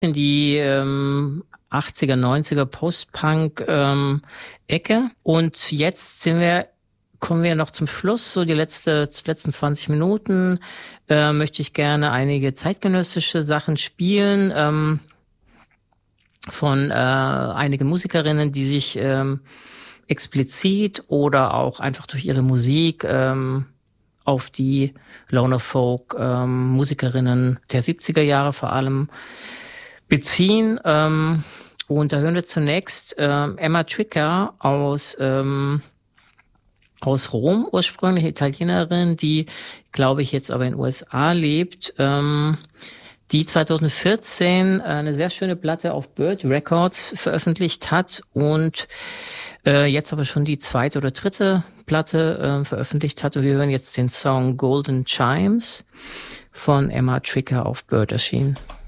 in die 80er, 90er Post-Punk Ecke. Und jetzt kommen wir noch zum Schluss, so die letzten 20 Minuten, möchte ich gerne einige zeitgenössische Sachen spielen, von einigen Musikerinnen, die sich explizit oder auch einfach durch ihre Musik auf die Loner Folk Musikerinnen der 70er Jahre vor allem beziehen. Und da hören wir zunächst Emma Tricker aus Rom, ursprünglich Italienerin, die, glaube ich, jetzt aber in den USA lebt, die 2014 eine sehr schöne Platte auf Bird Records veröffentlicht hat und jetzt aber schon die zweite oder dritte Platte veröffentlicht hat. Und wir hören jetzt den Song Golden Chimes von Emma Tricker auf Bird erschienen.